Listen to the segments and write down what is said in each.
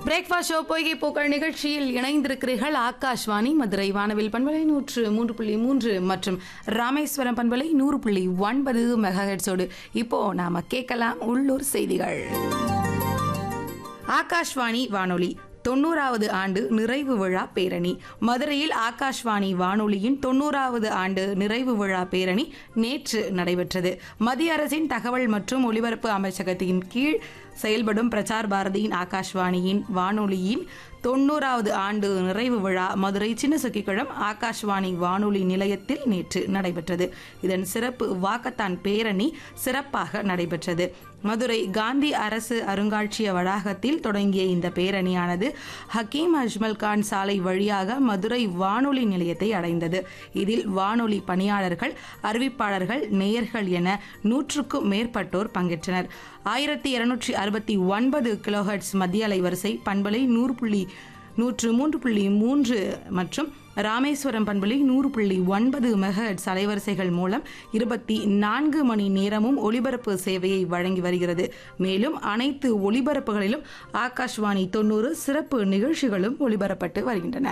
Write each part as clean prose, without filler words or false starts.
Breakfast show பொய்கை பூக்கள் நிகழ்ச்சியில் இணைந்திருக்கிறீர்கள். ஆகாஷ்வாணி மதுரை வானவில் பண்பலை 103.3 மற்றும் ராமேஸ்வரம் பண்பலை 100.9 மெகாஹெர்ட்ஸோடு இப்போ நாம கேட்கலாம் உள்ளூர் செய்திகள். ஆகாஷ்வாணி வானொலி 90வது ஆண்டு நிறைவு விழா பேரணி. மதுரையில் ஆகாஷ்வாணி வானொலியின் 90வது ஆண்டு நிறைவு விழா பேரணி நேற்று நடைபெற்றது. மத்திய அரசின் தகவல் மற்றும் ஒலிபரப்பு அமைச்சகத்தின் கீழ் செயல்படும் பிரசார் பாரதியின் ஆகாஷ்வாணியின் வானொலியின் 90வது ஆண்டு நிறைவு விழா மதுரை சின்னசுக்கிக்குளம் ஆகாஷ்வாணி வானொலி நிலையத்தில் நேற்று நடைபெற்றது. இதன் சிறப்பு வாக்கத்தான் பேரணி சிறப்பாக நடைபெற்றது. மதுரை காந்தி அரசு அருங்காட்சியக வளாகத்தில் தொடங்கிய இந்த பேரணியானது ஹக்கீம் அஜ்மல் கான் சாலை வழியாக மதுரை வானொலி நிலையத்தை அடைந்தது. இதில் வானொலி பணியாளர்கள், அறிவிப்பாளர்கள், நேயர்கள் என 100க்கும் மேற்பட்டோர் பங்கேற்றனர். 1269 கிலோஹெர்ட்ஸ் மத்திய அலைவரிசை பண்பலை 103.3 மற்றும் ராமேஸ்வரம் பண்பலை 100.9 மெகாஹெர்ட்ஸ் அலைவரிசைகள் மூலம் 24 மணி நேரமும் ஒலிபரப்பு சேவையை வழங்கி வருகிறது. மேலும் அனைத்து ஒலிபரப்புகளிலும் ஆகாஷ்வாணி 90 சிறப்பு நிகழ்ச்சிகளும் ஒலிபரப்பட்டு வருகின்றன.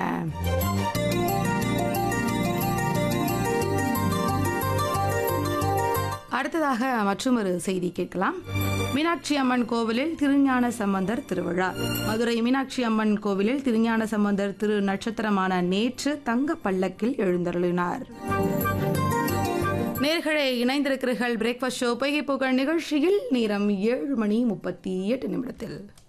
அடுத்ததாக மற்றொரு செய்தி கேட்கலாம். மீனாட்சி அம்மன் கோவிலில் திருஞான சம்பந்தர் திருவிழா. மதுரை மீனாட்சி அம்மன் கோவிலில் திருஞான சம்பந்தர் திரு நட்சத்திரமான நேற்று தங்க பல்லக்கில் எழுந்தருளினார். நேயர்களே, இணைந்திருக்கிறீர்கள் பிரேக்ஃபாஸ்ட் ஷோ பொய்கை பூக்கள் நிகழ்ச்சியில். நேரம் 7:38